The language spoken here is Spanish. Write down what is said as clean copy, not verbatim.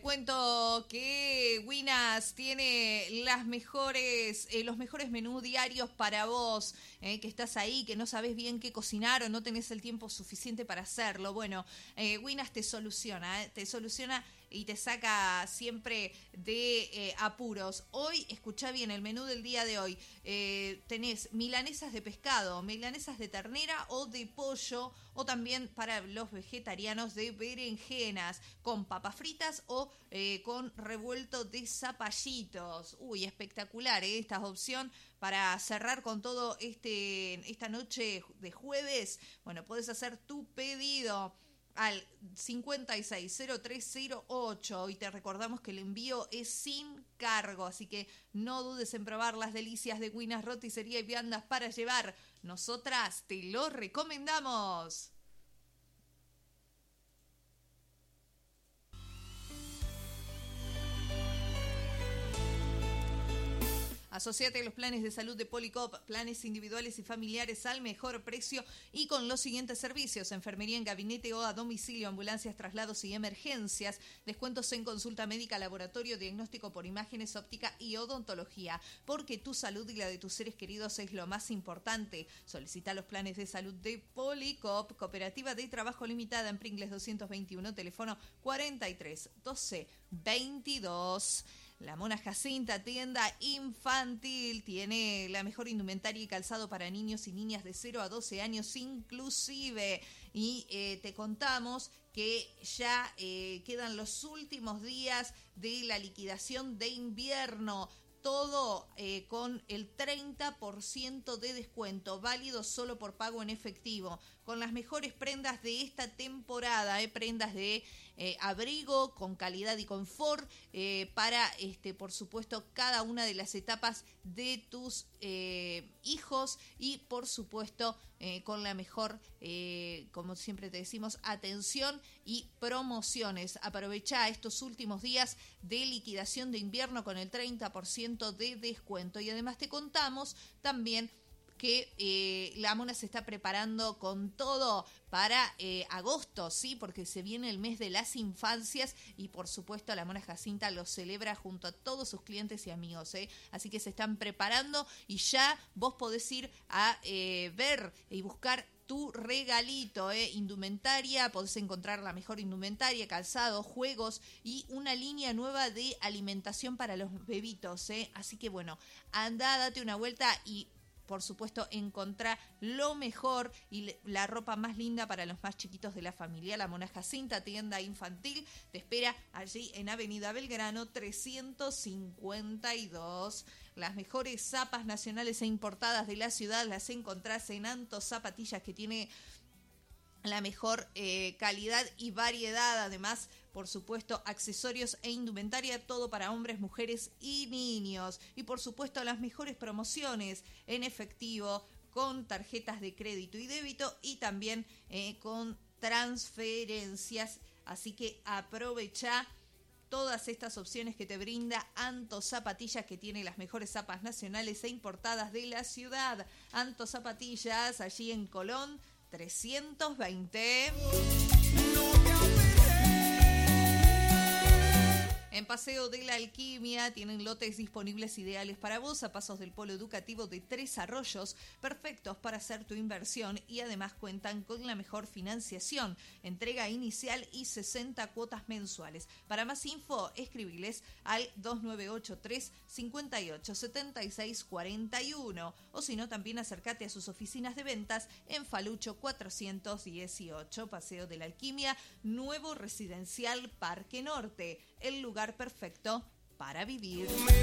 cuento que Winas tiene los mejores menús diarios para vos, que estás ahí, que no sabés bien qué cocinar o no tenés el tiempo suficiente para hacerlo. Bueno, Winas te soluciona y te saca siempre de apuros. Hoy, escuchá bien, el menú del día de hoy. Tenés milanesas de pescado, milanesas de ternera o de pollo, o también para los vegetarianos de berenjenas, con papas fritas o con revuelto de zapallitos. Uy, espectacular, esta opción para cerrar con todo esta noche de jueves. Bueno, podés hacer tu pedido al 560308 y te recordamos que el envío es sin cargo, así que no dudes en probar las delicias de Winas Roticería y Viandas para llevar. Nosotras te lo recomendamos. Asociate a los planes de salud de Policop, planes individuales y familiares al mejor precio y con los siguientes servicios: enfermería en gabinete o a domicilio, ambulancias, traslados y emergencias, descuentos en consulta médica, laboratorio, diagnóstico por imágenes, óptica y odontología, porque tu salud y la de tus seres queridos es lo más importante. Solicita los planes de salud de Policop, Cooperativa de Trabajo Limitada en Pringles 221, teléfono 43 12 22. La Mona Jacinta, tienda infantil, tiene la mejor indumentaria y calzado para niños y niñas de 0 a 12 años inclusive. Y te contamos que ya quedan los últimos días de la liquidación de invierno. Todo con el 30% de descuento, válido solo por pago en efectivo, con las mejores prendas de esta temporada, prendas de abrigo con calidad y confort para, por supuesto, cada una de las etapas de tus hijos y, por supuesto, con la mejor, como siempre te decimos, atención y promociones. Aprovechá estos últimos días de liquidación de invierno con el 30% de descuento. Y además te contamos también que la Mona se está preparando con todo para agosto, ¿sí? Porque se viene el mes de las infancias y, por supuesto, la Mona Jacinta lo celebra junto a todos sus clientes y amigos, Así que se están preparando y ya vos podés ir a ver y buscar tu regalito, indumentaria, podés encontrar la mejor indumentaria, calzado, juegos y una línea nueva de alimentación para los bebitos, Así que bueno, andá, date una vuelta y, por supuesto, encontrar lo mejor y la ropa más linda para los más chiquitos de la familia. La Mona Jacinta, tienda infantil, te espera allí en Avenida Belgrano 352. Las mejores zapas nacionales e importadas de la ciudad las encontrás en Antos Zapatillas, que tiene la mejor calidad y variedad. Además, por supuesto, accesorios e indumentaria, todo para hombres, mujeres y niños. Y por supuesto, las mejores promociones en efectivo, con tarjetas de crédito y débito y también con transferencias. Así que aprovecha todas estas opciones que te brinda Antos Zapatillas, que tiene las mejores zapas nacionales e importadas de la ciudad. Antos Zapatillas, allí en Colón 320. En Paseo de la Alquimia tienen lotes disponibles ideales para vos a pasos del polo educativo de Tres Arroyos, perfectos para hacer tu inversión y además cuentan con la mejor financiación, entrega inicial y 60 cuotas mensuales. Para más info, escribiles al 2983 58 76 41 o si no, también acércate a sus oficinas de ventas en Falucho 418, Paseo de la Alquimia, nuevo residencial Parque Norte, el lugar perfecto para vivir.